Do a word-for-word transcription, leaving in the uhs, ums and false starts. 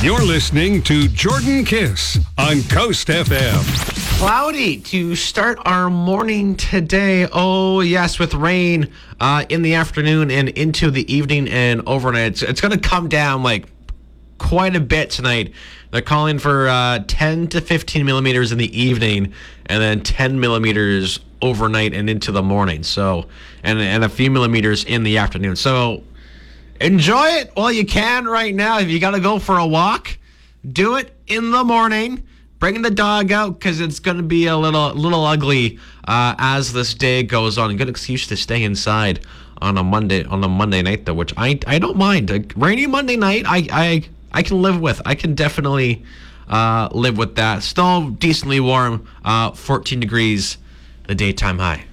You're listening to Jordan Kiss on Coast F M. Cloudy to start our morning today. Oh, yes, with rain uh, in the afternoon and into the evening and overnight. It's, it's going to come down like quite a bit tonight. They're calling for uh, ten to fifteen millimeters in the evening and then ten millimeters overnight and into the morning. So, and, and a few millimeters in the afternoon. So, enjoy it while you can right now. If you got to go for a walk, do it in the morning. Bring the dog out because it's going to be a little little ugly uh, as this day goes on. A good excuse to stay inside on a Monday on a Monday night, though, which I I don't mind. A rainy Monday night, I I, I can live with. I can definitely uh, live with that. Still decently warm, uh, fourteen degrees, the daytime high.